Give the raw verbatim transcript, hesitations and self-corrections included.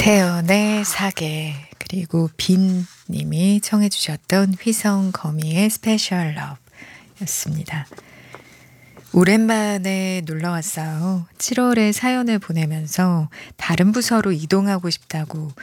태연의 사계, 그리고 빈 님이 청해 주셨던 휘성 거미의 스페셜 러브였습니다. 오랜만에 놀러 왔어요. 칠월에 사연을 보내면서 다른 부서로 이동하고 싶다고